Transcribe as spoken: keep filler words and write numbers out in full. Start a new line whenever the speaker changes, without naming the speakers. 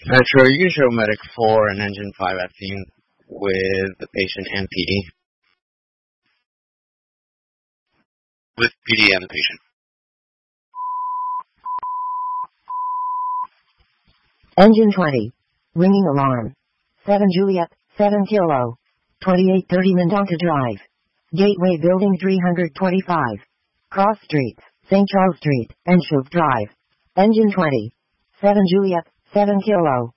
Metro, you can show Medic four and Engine five at scene with the patient and P D.
With P D and the patient.
Engine twenty. Ringing alarm. seven Juliet, seven Kilo. twenty-eight thirty Mendonca Drive. Gateway Building three twenty-five. Cross Streets, Saint Charles Street, Enshove Drive. Engine twenty. seven Juliet, seven Kilo.